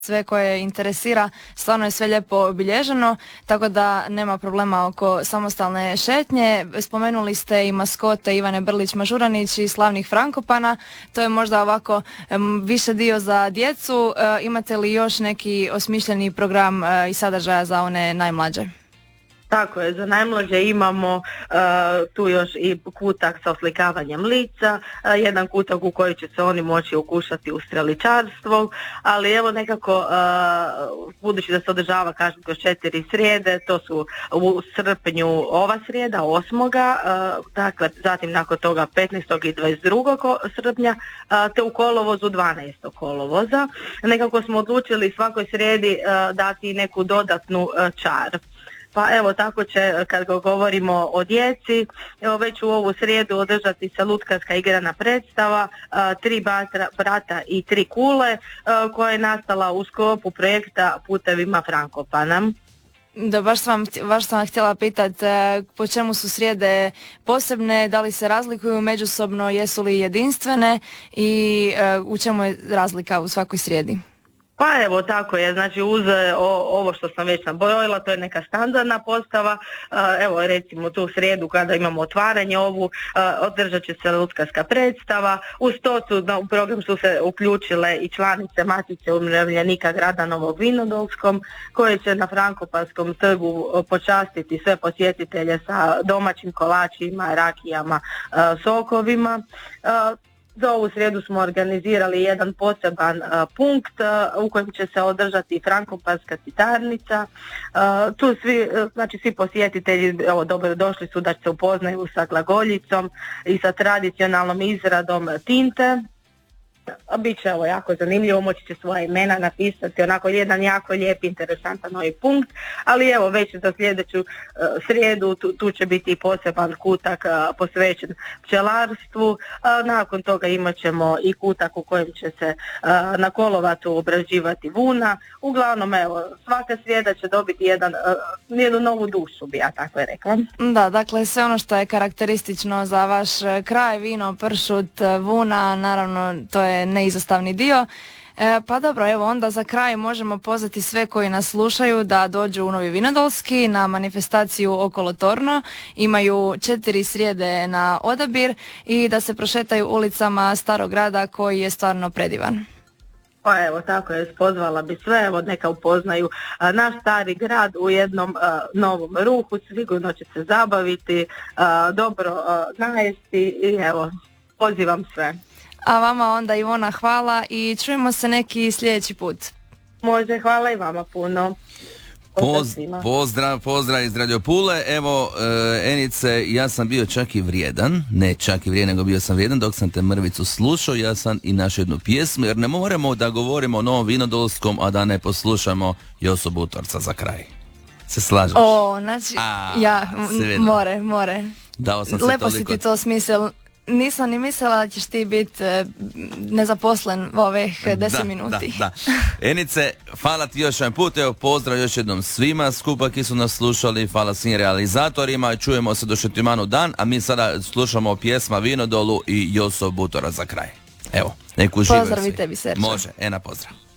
sve koje interesira, stvarno je sve lijepo obilježeno, tako da nema problema oko samostalne šetnje. Spomenuli ste i maskote Ivane Brlić-Mažuranić i slavnih Frankopana, to je možda ovako više dio za djecu. Imate li još neki osmišljeni program i sadržaja za one najmlađe? Tako je, za najmlađe imamo tu još i kutak sa oslikavanjem lica, jedan kutak u koji će se oni moći ukušati u streličarstvo, ali evo nekako, budući da se održava kažem kroz 4 srijede, to su u srpnju ova srijeda 8. Dakle, zatim nakon toga 15. i 22. srpnja, te u kolovozu 12. kolovoza. Nekako smo odlučili svakoj srijedi dati neku dodatnu čar. Pa evo tako će, kad govorimo o djeci, evo već u ovu srijedu održati se lutkarska igrana predstava 3 brata i 3 kule, koja je nastala u sklopu projekta Putevima Frankopana. Da, baš sam vam htjela pitati po čemu su srijede posebne, da li se razlikuju međusobno, jesu li jedinstvene i u čemu je razlika u svakoj srijedi? Pa evo tako je, znači uz ovo što sam već nabrojila, to je neka standardna postava, evo recimo tu srijedu kada imamo otvaranje ovu, održat će se lutkarska predstava, uz to u program su se uključile i članice Matice umirovljenika grada Novog Vinodolskom, koje će na Frankopanskom trgu počastiti sve posjetitelje sa domaćim kolačima, rakijama, sokovima. Za ovu srijedu smo organizirali jedan poseban punkt u kojem će se održati Frankopanska citarnica. Tu svi posjetitelji dobro došli su da se upoznaju sa glagoljicom i sa tradicionalnom izradom tinte. Biće ovo jako zanimljivo, moći će svoja imena napisati, onako jedan jako lijep, interesantan novi punkt, ali evo već za sljedeću srijedu tu će biti poseban kutak posvećen pčelarstvu, nakon toga imat ćemo i kutak u kojem će se na Kolovatu obrađivati vuna. Uglavnom evo, svaka srijeda će dobiti jednu novu dušu, bi ja tako rekla. Da, dakle sve ono što je karakteristično za vaš kraj, vino, pršut, vuna, naravno to je neizostavni dio. Pa dobro, evo onda za kraj možemo pozvati sve koji nas slušaju da dođu u Novi Vinodolski na manifestaciju Okolo Torno. Imaju 4 srijede na odabir i da se prošetaju ulicama Starog grada koji je stvarno predivan. Pa evo tako je, pozvala bi sve, evo neka upoznaju naš stari grad u jednom novom ruhu, sigurno će se zabaviti, dobro najesti i evo pozivam sve. A vama onda Ivona hvala i čujemo se neki sljedeći put. Može, hvala i vama puno. Pozdrav iz Radio Pule. Evo, Enice, ja sam bio čak i vrijedan, ne čak i vrijedan, nego bio sam vrijedan dok sam te mrvicu slušao, ja sam i našu jednu pjesmu, jer ne moramo da govorimo o Novom Vinodolskom, a da ne poslušamo Josu Butorca za kraj. Se slažeš? Znači, more. Dao sam se lepo toliko... si ti to smisel. Nisam ni mislila da ćeš ti biti nezaposlen u ovih 10 minuti. Da. Enice, hvala ti još jedan put, evo pozdrav još jednom svima skupa ki su nas slušali, hvala svim realizatorima, čujemo se do Šetimanu dan, a mi sada slušamo pjesma Vinodolu i Joso Butora za kraj. Evo, neku živaju svi. Pozdravi tebi, Serče. Može, Ena pozdrav.